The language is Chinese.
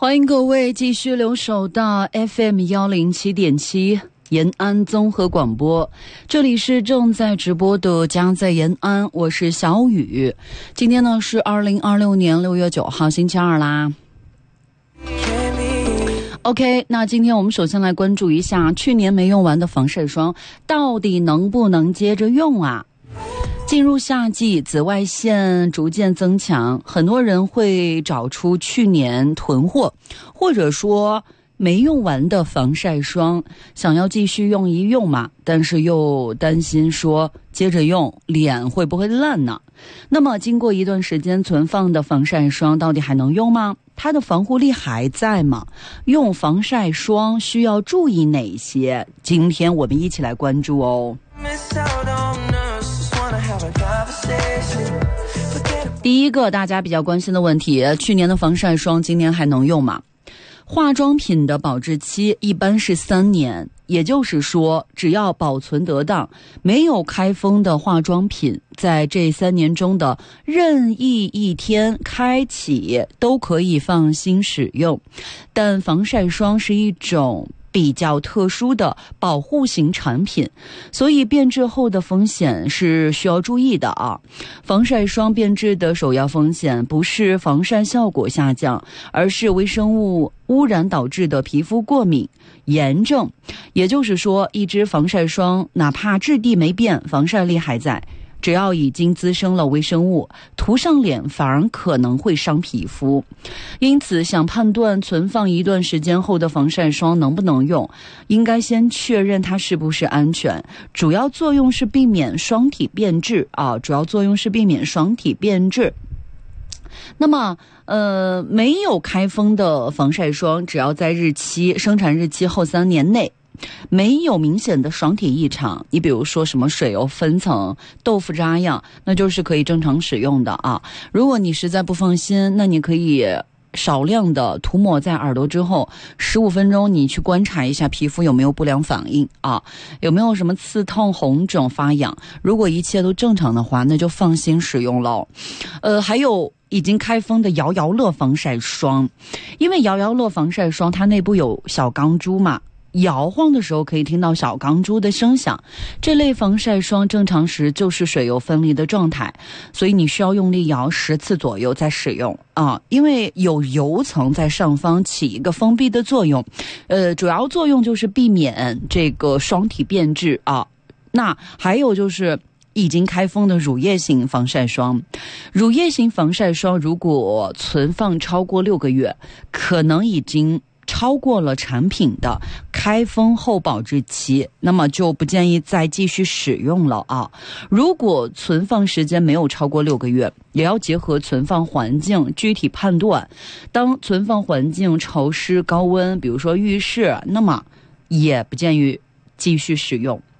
欢迎各位继续留守到 FM107.7延安综合广播，这里是正在直播的家在延安，我是小雨。今天呢是2026年6月9号星期二啦。OK， 那今天我们首先来关注一下去年没用完的防晒霜到底能不能接着用啊？进入夏季，紫外线逐渐增强，很多人会找出去年囤货或者说没用完的防晒霜，想要继续用一用嘛，但是又担心说接着用脸会不会烂呢？那么经过一段时间存放的防晒霜到底还能用吗？它的防护力还在吗？用防晒霜需要注意哪些？今天我们一起来关注哦。第一个大家比较关心的问题，去年的防晒霜今年还能用吗？化妆品的保质期一般是3年，也就是说只要保存得当，没有开封的化妆品在这3年中的任意一天开启都可以放心使用。但防晒霜是一种比较特殊的保护型产品，所以变质后的风险是需要注意的啊。防晒霜变质的首要风险不是防晒效果下降，而是微生物污染导致的皮肤过敏炎症。也就是说，一支防晒霜哪怕质地没变，防晒力还在，只要已经滋生了微生物，涂上脸反而可能会伤皮肤。因此想判断存放一段时间后的防晒霜能不能用，应该先确认它是不是安全，主要作用是避免霜体变质啊，主要作用是避免霜体变质。那么没有开封的防晒霜，只要在生产日期后3年内没有明显的霜体异常，你比如说什么水油分层、豆腐渣样，那就是可以正常使用的啊。如果你实在不放心，那你可以少量的涂抹在耳朵之后，15分钟你去观察一下皮肤有没有不良反应啊，有没有什么刺痛、红肿、发痒。如果一切都正常的话，那就放心使用了。还有已经开封的摇摇乐防晒霜，因为摇摇乐防晒霜它内部有小钢珠嘛，摇晃的时候可以听到小钢珠的声响，这类防晒霜正常时就是水油分离的状态，所以你需要用力摇10次左右再使用啊，因为有油层在上方起一个封闭的作用，主要作用就是避免这个霜体变质啊。那还有就是已经开封的乳液型防晒霜，乳液型防晒霜如果存放超过6个月，可能已经超过了产品的开封后保质期，那么就不建议再继续使用了啊。如果存放时间没有超过6个月，也要结合存放环境具体判断。当存放环境潮湿高温，比如说浴室，那么也不建议继续使用